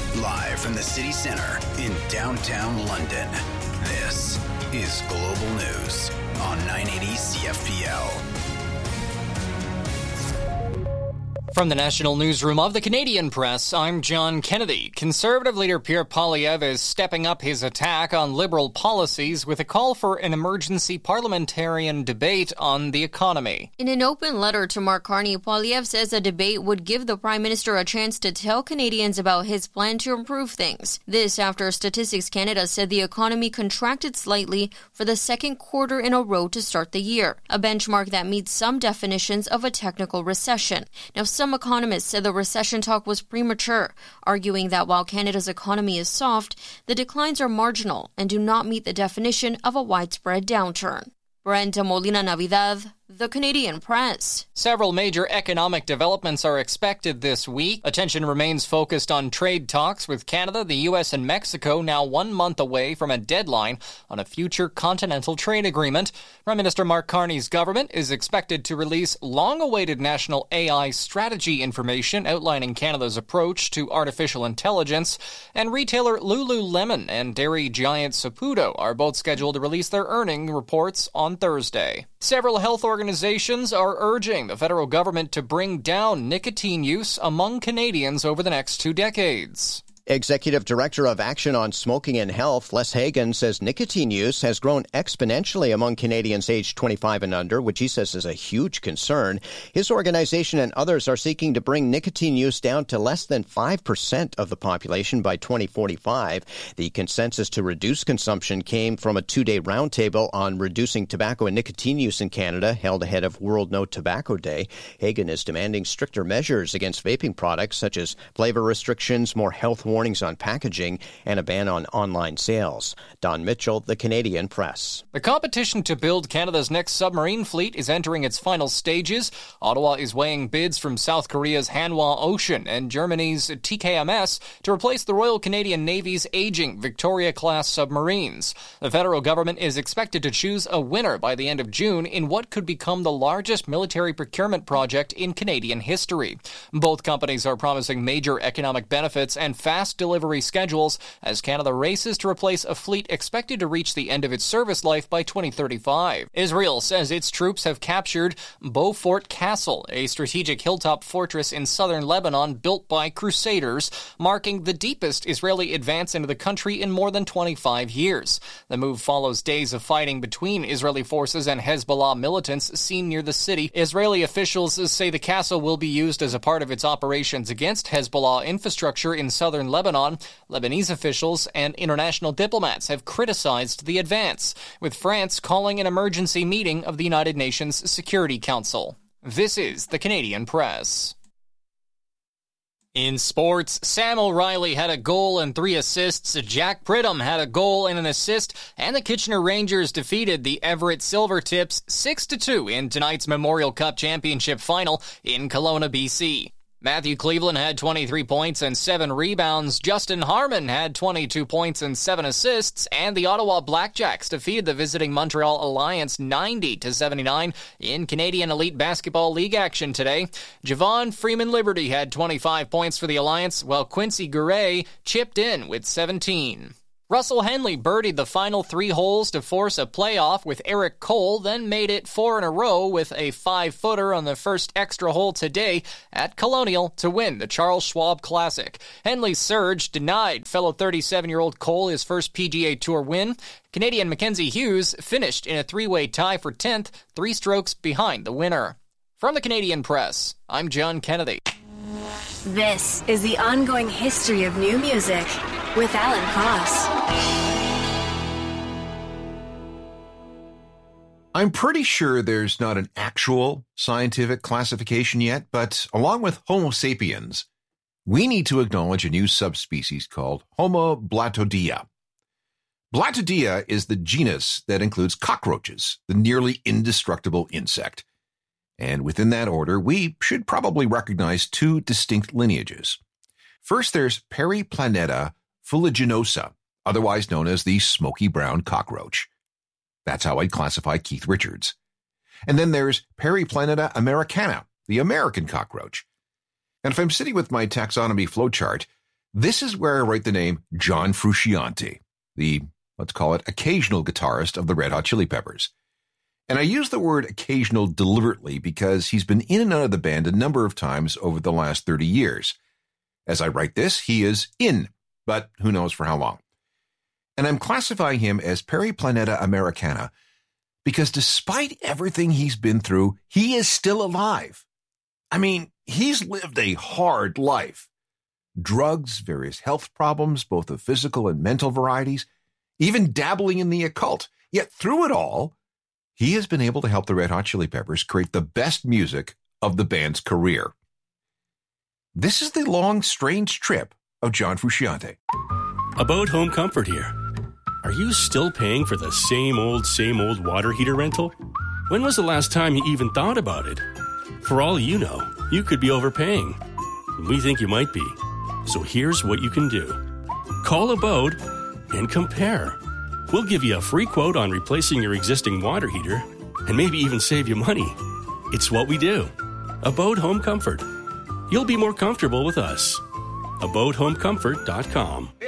Live from the city center in downtown London, this is Global News on 980 CFPL. From the National Newsroom of the Canadian Press, I'm John Kennedy. Conservative leader Pierre Poilievre is stepping up his attack on Liberal policies with a call for an emergency parliamentarian debate on the economy. In an open letter to Mark Carney, Poilievre says a debate would give the Prime Minister a chance to tell Canadians about his plan to improve things. This after Statistics Canada said the economy contracted slightly for the second quarter in a row to start the year, a benchmark that meets some definitions of a technical recession. Now, some economists said the recession talk was premature, arguing that while Canada's economy is soft, the declines are marginal and do not meet the definition of a widespread downturn. Brenda Molina Navidad, The Canadian Press. Several major economic developments are expected this week. Attention remains focused on trade talks with Canada, the U.S., and Mexico, now 1 month away from a deadline on a future continental trade agreement. Prime Minister Mark Carney's government is expected to release long-awaited national AI strategy information outlining Canada's approach to artificial intelligence. And retailer Lululemon and dairy giant Saputo are both scheduled to release their earnings reports on Thursday. Several health organizations are urging the federal government to bring down nicotine use among Canadians over the next 2 decades. Executive Director of Action on Smoking and Health, Les Hagan, says nicotine use has grown exponentially among Canadians aged 25 and under, which he says is a huge concern. His organization and others are seeking to bring nicotine use down to less than 5% of the population by 2045. The consensus to reduce consumption came from a 2-day roundtable on reducing tobacco and nicotine use in Canada, held ahead of World No Tobacco Day. Hagan is demanding stricter measures against vaping products, such as flavor restrictions, more health warnings on packaging, and a ban on online sales. Don Mitchell, The Canadian Press. The competition to build Canada's next submarine fleet is entering its final stages. Ottawa is weighing bids from South Korea's Hanwha Ocean and Germany's TKMS to replace the Royal Canadian Navy's aging Victoria-class submarines. The federal government is expected to choose a winner by the end of June in what could become the largest military procurement project in Canadian history. Both companies are promising major economic benefits and fast delivery schedules as Canada races to replace a fleet expected to reach the end of its service life by 2035. Israel says its troops have captured Beaufort Castle, a strategic hilltop fortress in southern Lebanon built by crusaders, marking the deepest Israeli advance into the country in more than 25 years. The move follows days of fighting between Israeli forces and Hezbollah militants seen near the city. Israeli officials say the castle will be used as a part of its operations against Hezbollah infrastructure in southern Lebanon. Lebanese officials and international diplomats have criticized the advance, with France calling an emergency meeting of the United Nations Security Council. This is the Canadian Press. In sports, Sam O'Reilly had a goal and 3 assists, Jack Pridham had a goal and an assist, and the Kitchener Rangers defeated the Everett Silvertips 6-2 in tonight's Memorial Cup Championship final in Kelowna, BC. Matthew Cleveland had 23 points and 7 rebounds. Justin Harmon had 22 points and 7 assists. And the Ottawa Blackjacks defeated the visiting Montreal Alliance 90-79 in Canadian Elite Basketball League action today. Javon Freeman-Liberty had 25 points for the Alliance, while Quincy Gouret chipped in with 17. Russell Henley birdied the final 3 holes to force a playoff with Eric Cole, then made it 4 in a row with a 5-footer on the first extra hole today at Colonial to win the Charles Schwab Classic. Henley's surge denied fellow 37-year-old Cole his first PGA Tour win. Canadian Mackenzie Hughes finished in a 3-way tie for 10th, 3 strokes behind the winner. From the Canadian Press, I'm John Kennedy. This is the ongoing history of new music with Alan Cross. I'm pretty sure there's not an actual scientific classification yet, but along with Homo sapiens, we need to acknowledge a new subspecies called Homo blattodea. Blattodea is the genus that includes cockroaches, the nearly indestructible insect. And within that order, we should probably recognize 2 distinct lineages. First, there's Periplaneta fuliginosa, otherwise known as the smoky brown cockroach. That's how I'd classify Keith Richards. And then there's Periplaneta americana, the American cockroach. And if I'm sitting with my taxonomy flowchart, This is where I write the name John Frusciante, the, let's call it, occasional guitarist of the Red Hot Chili Peppers. And I use the word occasional deliberately because he's been in and out of the band a number of times over the last 30 years. As I write this, he is in, but who knows for how long. And I'm classifying him as Periplaneta Americana because despite everything he's been through, he is still alive. I mean, he's lived a hard life. Drugs, various health problems, both of physical and mental varieties, even dabbling in the occult. Yet through it all, he has been able to help the Red Hot Chili Peppers create the best music of the band's career. This is the long, strange trip of John Frusciante. About Home Comfort here. Are you still paying for the same old water heater rental? When was the last time you even thought about it? For all you know, you could be overpaying. We think you might be. So here's what you can do. Call Abode and compare. We'll give you a free quote on replacing your existing water heater and maybe even save you money. It's what we do. Abode Home Comfort. You'll be more comfortable with us. AbodeHomeComfort.com.